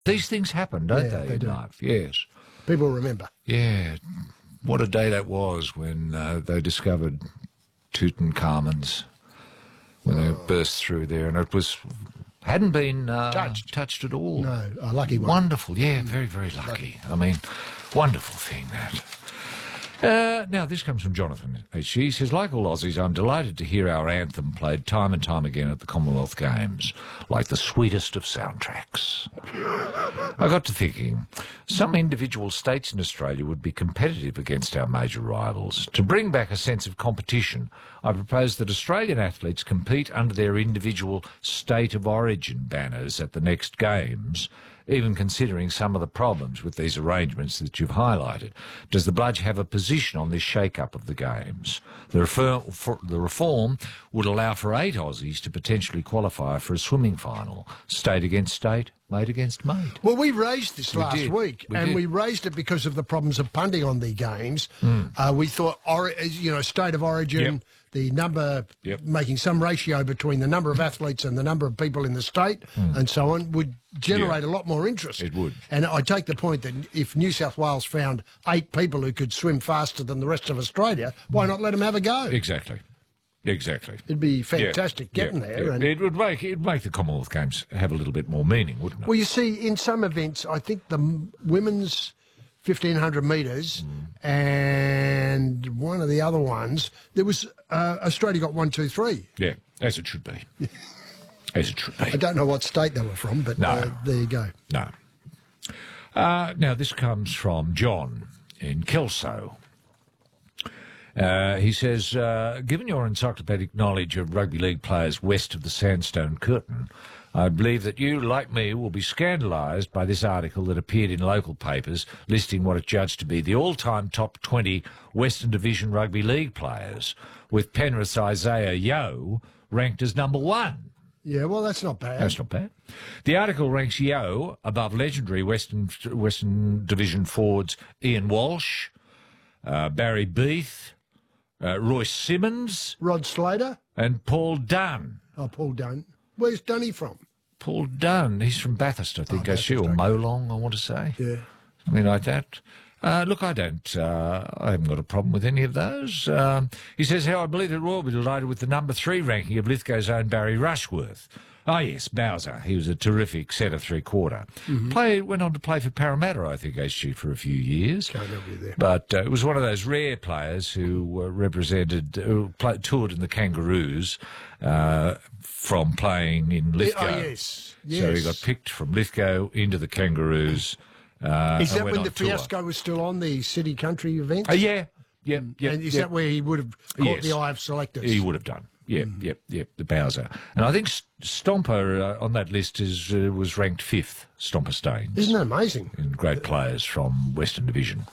These things happen, don't they, they in do. life? Yes. People remember. Yeah. What a day that was when they discovered Tutankhamun's, when they burst through there, and it hadn't been touched at all. No, a lucky one. Wonderful, yeah, very, very lucky. I mean, wonderful thing, that. Now, this comes from Jonathan. He says, like all Aussies, I'm delighted to hear our anthem played time and time again at the Commonwealth Games, like the sweetest of soundtracks. I got to thinking, some individual states in Australia would be competitive against our major rivals. To bring back a sense of competition, I propose that Australian athletes compete under their individual state of origin banners at the next Games, even considering some of the problems with these arrangements that you've highlighted. Does the Bludge have a position on this shake-up of the Games? The reform would allow for 8 Aussies to potentially qualify for a swimming final, state against state, mate against mate. Well, we raised this last week, and we raised it because of the problems of punting on the Games. We thought, state of origin, the number, making some ratio between the number of athletes and the number of people in the state and so on, would generate a lot more interest. It would. And I take the point that if New South Wales found 8 people who could swim faster than the rest of Australia, why not let them have a go? Exactly. It'd be fantastic getting there. Yeah. And It'd make the Commonwealth Games have a little bit more meaning, wouldn't it? Well, you see, in some events, I think the women's 1,500 metres and one of the other ones, there was Australia got 1, 2, 3. Yeah, as it should be. As it should be. I don't know what state they were from, but there you go. No. Now, this comes from John in Kelso. He says, given your encyclopedic knowledge of rugby league players west of the Sandstone Curtain, I believe that you, like me, will be scandalised by this article that appeared in local papers listing what it judged to be the all-time top 20 Western Division rugby league players, with Penrith's Isaiah Yeo ranked as number 1. Yeah, well, that's not bad. That's not bad. The article ranks Yeo above legendary Western Division forwards Ian Walsh, Barry Beath, Royce Simmons, Rod Slater, and Paul Dunn. Oh, Paul Dunn. Where's Dunny from? Paul Dunn. He's from Bathurst, I think. Or Molong, I want to say. Yeah. Something like that. Look, I haven't got a problem with any of those. He says, how I believe that Royal will be delighted with the number 3 ranking of Lithgow's own Barry Rushworth. Oh, yes, Bowser. He was a terrific centre 3/4. Went on to play for Parramatta, I think, HG, for a few years. Can't help you there. But it was one of those rare players who toured in the Kangaroos from playing in Lithgow. Oh, yes. So he got picked from Lithgow into the Kangaroos. Is that when the fiasco was still on, the city country events? Yeah. And is that where he would have caught the eye of selectors? He would have done. The Bowser. And I think Stomper on that list was ranked 5th, Stomper Staines. Isn't that amazing? And great players from Western Division.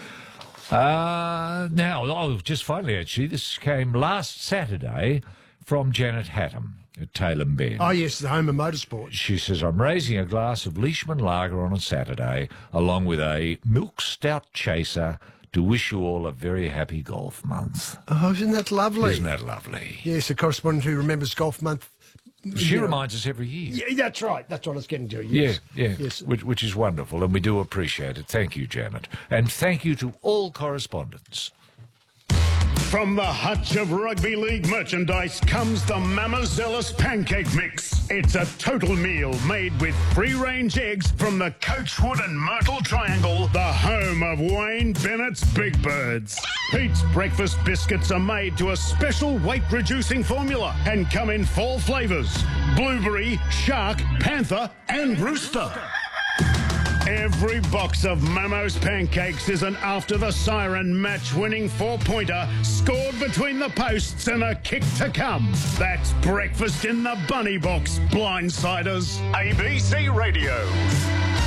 Just finally, actually, this came last Saturday from Janet Hatton at Tailem Bend. Oh, yes, the home of motorsport. She says, I'm raising a glass of Leishman Lager on a Saturday, along with a milk stout chaser, to wish you all a very happy golf month. Oh, isn't that lovely? Isn't that lovely? Yes, a correspondent who remembers golf month. She reminds us every year. Yeah, that's right. That's what I was getting to. Yes. Yes. Which is wonderful, and we do appreciate it. Thank you, Janet. And thank you to all correspondents. From the hutch of rugby league merchandise comes the Mamazelis Pancake Mix. It's a total meal made with free-range eggs from the Coachwood and Myrtle Triangle, the home of Wayne Bennett's Big Birds. Pete's breakfast biscuits are made to a special weight-reducing formula and come in 4 flavours: blueberry, shark, panther and rooster. Every box of Mamo's Pancakes is an After the Siren match-winning 4-pointer scored between the posts and a kick to come. That's breakfast in the bunny box, blindsiders. ABC Radio.